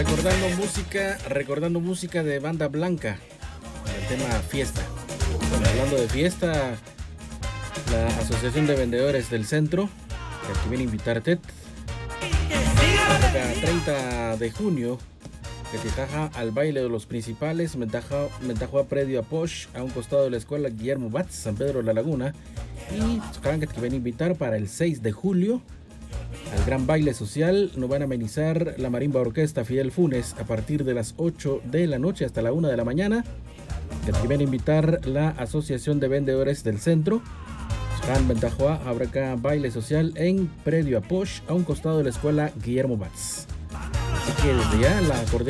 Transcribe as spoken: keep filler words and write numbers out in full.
Recordando música, recordando música de Banda Blanca, el tema Fiesta. Bueno, hablando de fiesta, la Asociación de Vendedores del Centro, que aquí viene a invitarte, el treinta de junio, que te taja al baile de los principales, Mentajó a predio a Posh, a un costado de la escuela Guillermo Batz, San Pedro de la Laguna, y que te viene a invitar para el seis de julio, al gran baile social. Nos van a amenizar la marimba orquesta Fidel Funes a partir de las ocho de la noche hasta la una de la mañana. Que te viene a invitar la Asociación de Vendedores del Centro. Can Ventajoa habrá acá baile social en predio a Posh, a un costado de la escuela Guillermo Batz. Así que desde ya la cordial